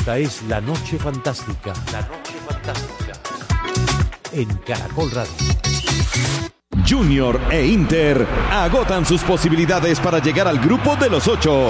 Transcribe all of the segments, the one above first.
Esta es La Noche Fantástica. La Noche Fantástica. En Caracol Radio. Junior e Inter agotan sus posibilidades para llegar al grupo de los 8.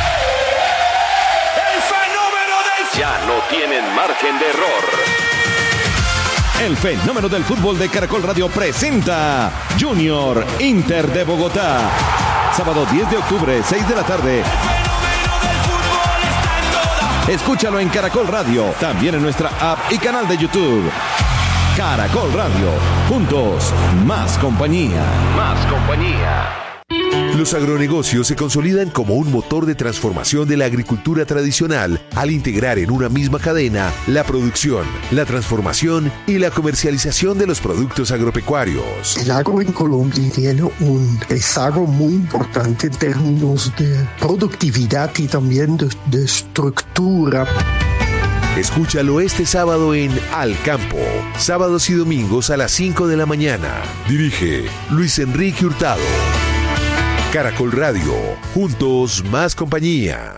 ¡El fenómeno del... Ya no tienen margen de error. El fenómeno del fútbol de Caracol Radio presenta Junior Inter de Bogotá. Sábado 10 de octubre, 6 de la tarde. El fenómeno del fútbol está en toda... Escúchalo en Caracol Radio, también en nuestra app y canal de YouTube. Caracol Radio, juntos, más compañía. Más compañía. Los agronegocios se consolidan como un motor de transformación de la agricultura tradicional al integrar en una misma cadena la producción, la transformación y la comercialización de los productos agropecuarios. El agro en Colombia tiene un rezago muy importante en términos de productividad y también de estructura. Escúchalo este sábado en Al Campo, sábados y domingos a las 5 de la mañana. Dirige Luis Enrique Hurtado. Caracol Radio, juntos más compañía.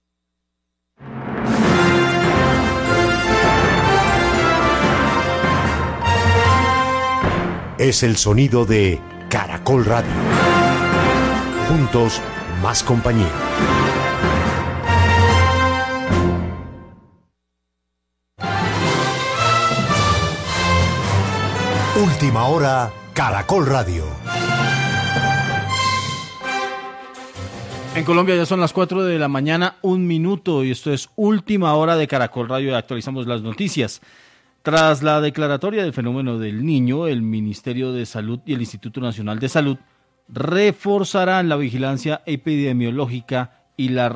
Es el sonido de Caracol Radio. Juntos más compañía. Última hora, Caracol Radio. En Colombia ya son las 4 de la mañana, 1 minuto, y esto es Última Hora de Caracol Radio y actualizamos las noticias. Tras la declaratoria del fenómeno del niño, el Ministerio de Salud y el Instituto Nacional de Salud reforzarán la vigilancia epidemiológica y la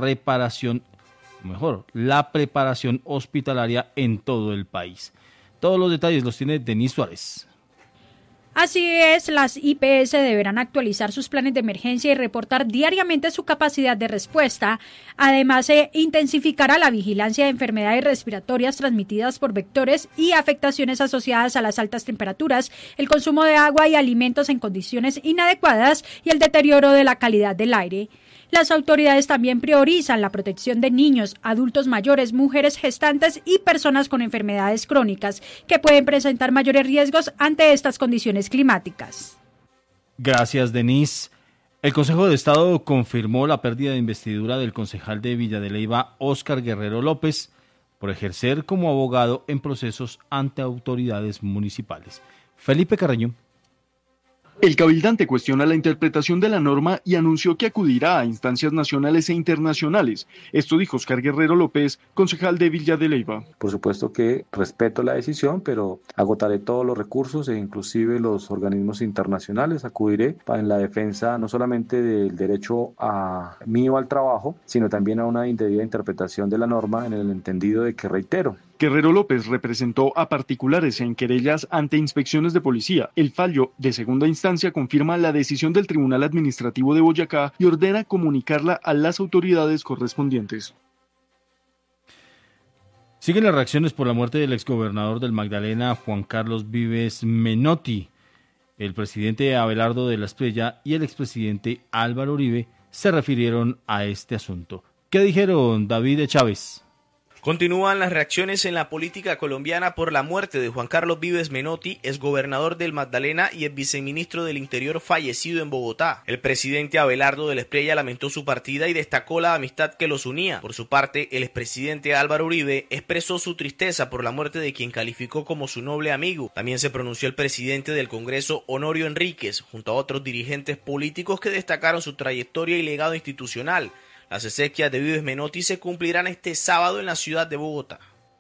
preparación hospitalaria en todo el país. Todos los detalles los tiene Denise Suárez. Así es, las IPS deberán actualizar sus planes de emergencia y reportar diariamente su capacidad de respuesta. Además, se intensificará la vigilancia de enfermedades respiratorias transmitidas por vectores y afectaciones asociadas a las altas temperaturas, el consumo de agua y alimentos en condiciones inadecuadas y el deterioro de la calidad del aire. Las autoridades también priorizan la protección de niños, adultos mayores, mujeres gestantes y personas con enfermedades crónicas que pueden presentar mayores riesgos ante estas condiciones climáticas. Gracias, Denise. El Consejo de Estado confirmó la pérdida de investidura del concejal de Villa de Leyva, Óscar Guerrero López, por ejercer como abogado en procesos ante autoridades municipales. Felipe Carreño. El cabildante cuestiona la interpretación de la norma y anunció que acudirá a instancias nacionales e internacionales. Esto dijo Óscar Guerrero López, concejal de Villa de Leyva. Por supuesto que respeto la decisión, pero agotaré todos los recursos e inclusive los organismos internacionales. Acudiré en la defensa no solamente del derecho mío al trabajo, sino también a una indebida interpretación de la norma en el entendido de que, reitero, Guerrero López representó a particulares en querellas ante inspecciones de policía. El fallo de segunda instancia confirma la decisión del Tribunal Administrativo de Boyacá y ordena comunicarla a las autoridades correspondientes. Siguen las reacciones por la muerte del exgobernador del Magdalena, Juan Carlos Vives Menotti. El presidente Abelardo de la Espriella y el expresidente Álvaro Uribe se refirieron a este asunto. ¿Qué dijeron David Chávez? Continúan las reacciones en la política colombiana por la muerte de Juan Carlos Vives Menotti, exgobernador del Magdalena y exviceministro del Interior fallecido en Bogotá. El presidente Abelardo de la Espriella lamentó su partida y destacó la amistad que los unía. Por su parte, el expresidente Álvaro Uribe expresó su tristeza por la muerte de quien calificó como su noble amigo. También se pronunció el presidente del Congreso, Honorio Enríquez, junto a otros dirigentes políticos que destacaron su trayectoria y legado institucional. Las exequias de Vives Menotti se cumplirán este sábado en la ciudad de Bogotá.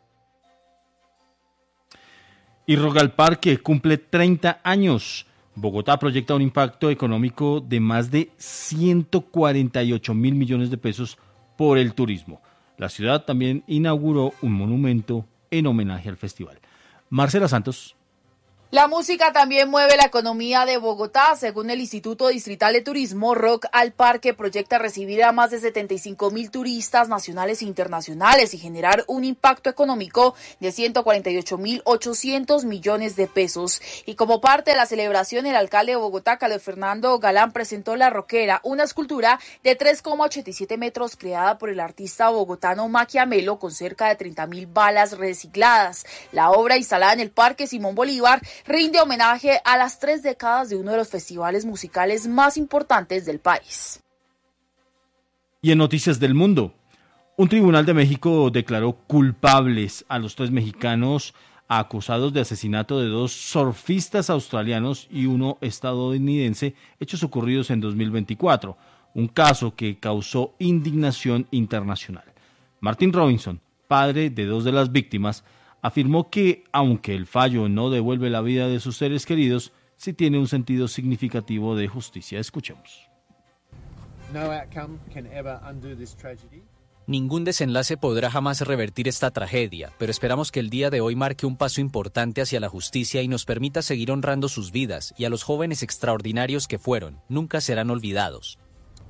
Y Rogal Parque cumple 30 años. Bogotá proyecta un impacto económico de más de 148.000 millones de pesos por el turismo. La ciudad también inauguró un monumento en homenaje al festival. Marcela Santos. La música también mueve la economía de Bogotá. Según el Instituto Distrital de Turismo, Rock al Parque proyecta recibir a más de 75.000 turistas nacionales e internacionales y generar un impacto económico de 148.800 millones de pesos. Y como parte de la celebración, el alcalde de Bogotá, Carlos Fernando Galán, presentó La Roquera, una escultura de 3,87 metros creada por el artista bogotano Maquiamelo con cerca de 30.000 balas recicladas. La obra, instalada en el Parque Simón Bolívar, rinde homenaje a las 3 décadas de uno de los festivales musicales más importantes del país. Y en noticias del mundo, un tribunal de México declaró culpables a los 3 mexicanos acusados de asesinato de 2 surfistas australianos y uno estadounidense, hechos ocurridos en 2024, un caso que causó indignación internacional. Martin Robinson, padre de 2 de las víctimas, afirmó que, aunque el fallo no devuelve la vida de sus seres queridos, sí tiene un sentido significativo de justicia. Escuchemos. Ningún desenlace podrá jamás revertir esta tragedia, pero esperamos que el día de hoy marque un paso importante hacia la justicia y nos permita seguir honrando sus vidas, y a los jóvenes extraordinarios que fueron, nunca serán olvidados.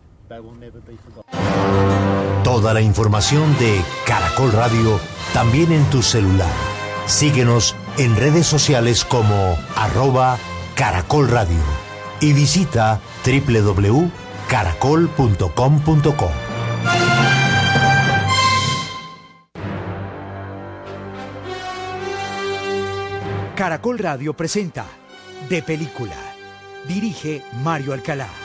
Toda la información de Caracol Radio también en tu celular. Síguenos en redes sociales como @Caracol Radio y visita www.caracol.com.co. Caracol Radio presenta De Película. Dirige Mario Alcalá.